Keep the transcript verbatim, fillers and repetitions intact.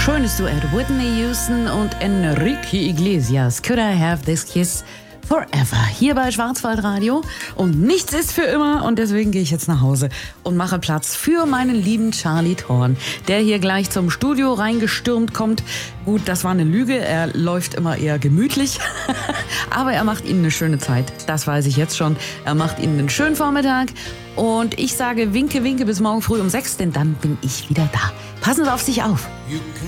Schönes Duett. Whitney Houston und Enrique Iglesias. Could I have this kiss forever? Hier bei Schwarzwaldradio. Und nichts ist für immer. Und deswegen gehe ich jetzt nach Hause und mache Platz für meinen lieben Charlie Thorn, der hier gleich zum Studio reingestürmt kommt. Gut, das war eine Lüge. Er läuft immer eher gemütlich. Aber er macht Ihnen eine schöne Zeit. Das weiß ich jetzt schon. Er macht Ihnen einen schönen Vormittag. Und ich sage winke, winke bis morgen früh um sechs, denn dann bin ich wieder da. Passen Sie auf sich auf.